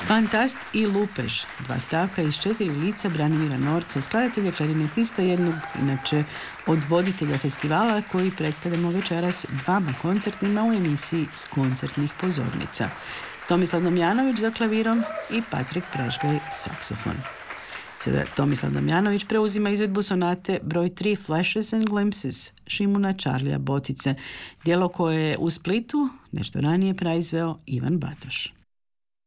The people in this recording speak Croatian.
Fantast i lupež, dva stavka iz 4 lica Branimira Norca, skladatelja klarinetista, jednog inače od voditelja festivala koji predstavljamo večeras dvama koncertima u emisiji S koncertnih pozornica. Tomislav Damjanović za klavirom i Patrik Prežgaj saksofon. Sada Tomislav Damjanović preuzima izvedbu sonate broj 3 Flashes and Glimpses Šimuna Čarlija Botice, djelo koje je u Splitu nešto ranije proizveo Ivan Batoš.